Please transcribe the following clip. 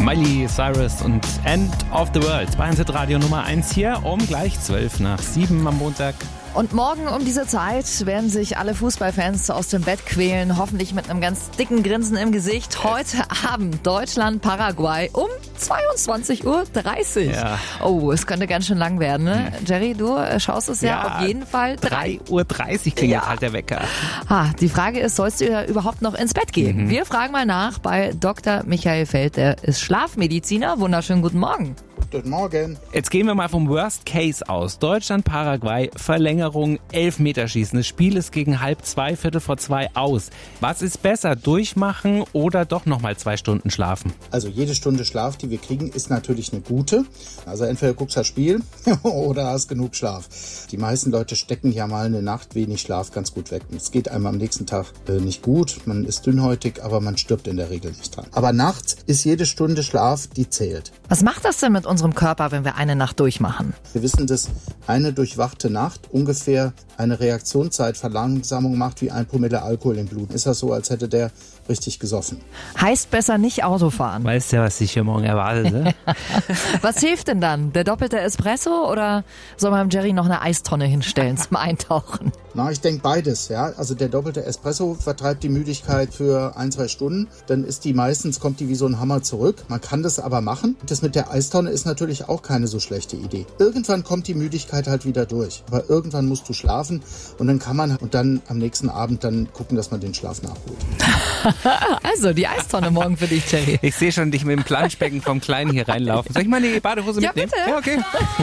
Miley Cyrus und End of the World. Bei Hit Radio Nummer 1 hier um gleich 6:12 am Montag. Und morgen um diese Zeit werden sich alle Fußballfans aus dem Bett quälen, hoffentlich mit einem ganz dicken Grinsen im Gesicht. Heute Abend Deutschland-Paraguay um 22:30 Uhr. Ja. Oh, es könnte ganz schön lang werden, ne? Jerry, du schaust es ja auf jeden Fall. 3:30 Uhr klingelt halt der Wecker. Die Frage ist, sollst du ja überhaupt noch ins Bett gehen? Wir fragen mal nach bei Dr. Michael Feld, der ist Schlafmediziner. Wunderschönen guten Morgen. Guten Morgen. Jetzt gehen wir mal vom Worst Case aus. Deutschland-Paraguay, Verlängerung, Elfmeterschießen. Das Spiel ist gegen 1:30, 1:45 aus. Was ist besser, durchmachen oder doch nochmal 2 Stunden schlafen? Also jede Stunde Schlaf, die wir kriegen, ist natürlich eine gute. Also entweder guckst das Spiel oder hast genug Schlaf. Die meisten Leute stecken ja mal eine Nacht wenig Schlaf ganz gut weg. Es geht einem am nächsten Tag nicht gut. Man ist dünnhäutig, aber man stirbt in der Regel nicht dran. Aber nachts ist jede Stunde Schlaf, die zählt. Was macht das denn mit unserem Körper, wenn wir eine Nacht durchmachen? Wir wissen, dass eine durchwachte Nacht ungefähr eine Reaktionszeitverlangsamung macht wie 1 Promille Alkohol im Blut. Ist das so, als hätte der richtig gesoffen? Heißt besser nicht Auto fahren. Weißt du, was dich hier morgen erwartet, ne? Was hilft denn dann? Der doppelte Espresso oder soll man Jerry noch eine Eistonne hinstellen zum Eintauchen? Na, ich denke beides, ja. Also der doppelte Espresso vertreibt die Müdigkeit für 1-2 Stunden. Dann ist meistens kommt die wie so ein Hammer zurück. Man kann das aber machen. Das mit der Eistonne ist natürlich auch keine so schlechte Idee. Irgendwann kommt die Müdigkeit halt wieder durch. Aber irgendwann musst du schlafen und dann am nächsten Abend dann gucken, dass man den Schlaf nachholt. Also die Eistonne morgen für dich, Jerry. Ich sehe schon dich mit dem Planschbecken vom Kleinen hier reinlaufen. Soll ich mal die Badehose mitnehmen? Ja, bitte. Ja, okay.